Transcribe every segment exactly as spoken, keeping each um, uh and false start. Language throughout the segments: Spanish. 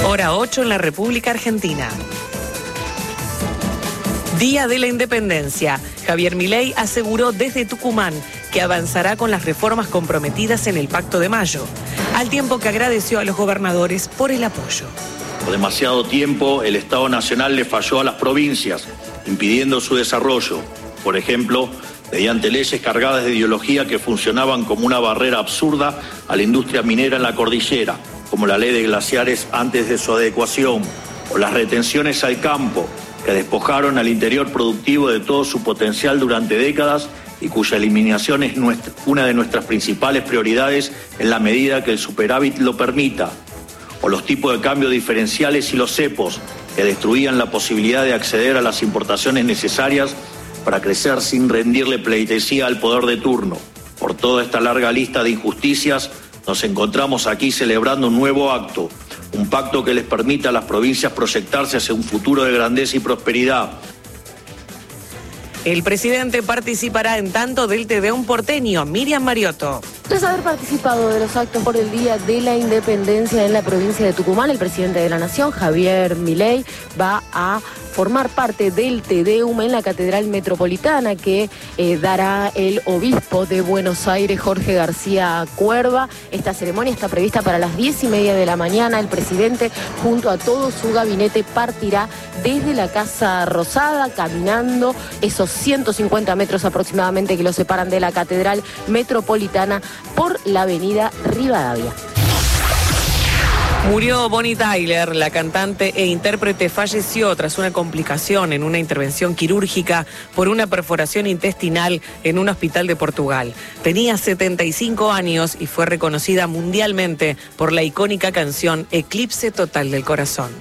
Hora ocho en la República Argentina. Día de la Independencia. Javier Milei aseguró desde Tucumán que avanzará con las reformas comprometidas en el Pacto de Mayo, al tiempo que agradeció a los gobernadores por el apoyo. Por demasiado tiempo, el Estado Nacional le falló a las provincias, impidiendo su desarrollo. Por ejemplo, mediante leyes cargadas de ideología que funcionaban como una barrera absurda a la industria minera en la cordillera, como la ley de glaciares antes de su adecuación, o las retenciones al campo, que despojaron al interior productivo de todo su potencial durante décadas y cuya eliminación es nuestra, una de nuestras principales prioridades en la medida que el superávit lo permita, o los tipos de cambio diferenciales y los cepos, que destruían la posibilidad de acceder a las importaciones necesarias para crecer sin rendirle pleitesía al poder de turno. Por toda esta larga lista de injusticias, nos encontramos aquí celebrando un nuevo acto, un pacto que les permita a las provincias proyectarse hacia un futuro de grandeza y prosperidad. El presidente participará en tanto del Tedeum porteño. Miriam Mariotto. Tras haber participado de los actos por el Día de la Independencia en la provincia de Tucumán, el presidente de la Nación, Javier Milei, va a formar parte del Tedeum en la Catedral Metropolitana que eh, dará el obispo de Buenos Aires, Jorge García Cuerva. Esta ceremonia está prevista para las diez y media de la mañana. El presidente, junto a todo su gabinete, partirá desde la Casa Rosada, caminando esos ciento cincuenta metros aproximadamente que lo separan de la Catedral Metropolitana por la avenida Rivadavia. Murió Bonnie Tyler, la cantante e intérprete falleció tras una complicación en una intervención quirúrgica por una perforación intestinal en un hospital de Portugal. Tenía setenta y cinco años y fue reconocida mundialmente por la icónica canción Eclipse Total del Corazón.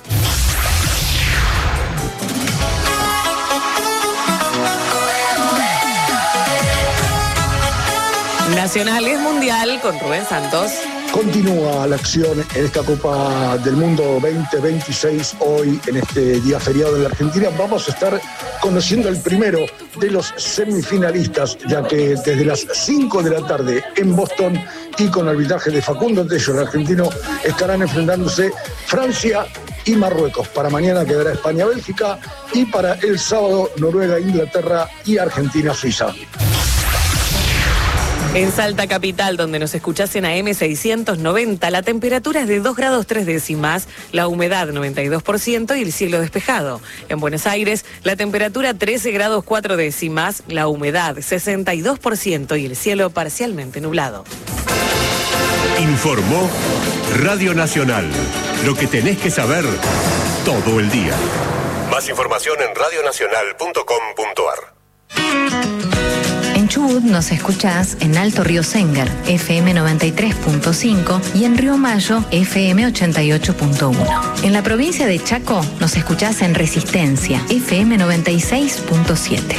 Nacional es Mundial con Rubén Santos. Continúa la acción en esta Copa del Mundo veinte veintiséis. Hoy, en este día feriado en la Argentina, vamos a estar conociendo el primero de los semifinalistas, ya que desde las cinco de la tarde en Boston y con arbitraje de Facundo Tello, el argentino, estarán enfrentándose Francia y Marruecos. Para mañana quedará España-Bélgica y para el sábado Noruega-Inglaterra y Argentina-Suiza. En Salta Capital, donde nos escuchás en A M seiscientos noventa, la temperatura es de dos grados tres décimas, la humedad noventa y dos por ciento y el cielo despejado. En Buenos Aires, la temperatura trece grados cuatro décimas, la humedad sesenta y dos por ciento y el cielo parcialmente nublado. Informó Radio Nacional. Lo que tenés que saber todo el día. Más información en radio nacional punto com punto a r. En Chubut nos escuchás en Alto Río Sengar, F M noventa y tres punto cinco y en Río Mayo, F M ochenta y ocho punto uno. En la provincia de Chaco nos escuchás en Resistencia, F M noventa y seis punto siete.